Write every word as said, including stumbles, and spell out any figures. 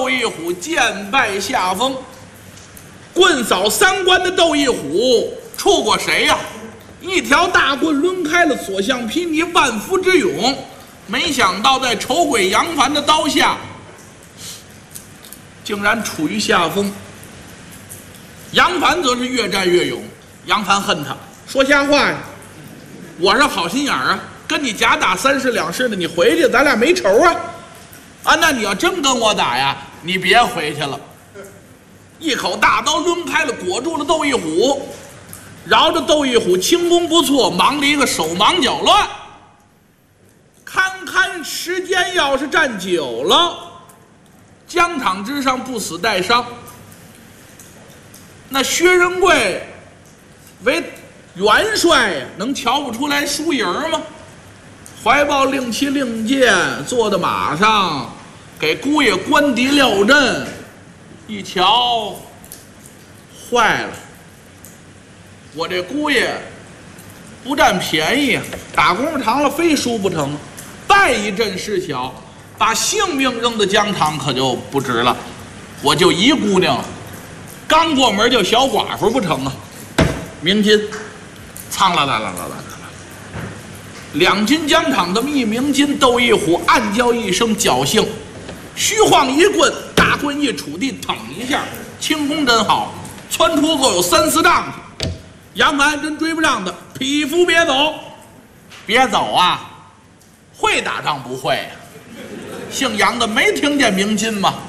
窦一虎剑败下风。棍扫三关的窦一虎触过谁呀、啊？一条大棍抡开了，所向披靡，万夫之勇。没想到在丑鬼杨凡的刀下，竟然处于下风。杨凡则是越战越勇。杨凡恨他，说瞎话呀！我是好心眼儿啊，跟你假打三十两式的，你回去咱俩没仇啊！啊，那你要真跟我打呀，你别回去了。一口大刀抡开了，裹住了窦一虎，饶着窦一虎轻功不错，忙了一个手忙脚乱。堪堪时间要是站久了，疆场之上不死带伤。那薛仁贵为元帅呀，能瞧不出来输赢吗？怀抱令旗令箭，坐在马上，给姑爷观敌料阵。一瞧，坏了！我这姑爷不占便宜，打功夫长了非输不成，败一阵事小，把性命扔到疆场可就不值了。我就一姑娘，刚过门就小寡妇不成啊！鸣金，苍啦啦啦啦啦！两军疆场这么一鸣金，窦一虎暗叫一声侥幸，虚晃一棍，大棍一杵地，腾一下，轻功真好，窜出够有三四丈去。杨凡真追不上他，匹夫别走，别走啊！会打仗不会呀、啊？姓杨的没听见鸣金吗？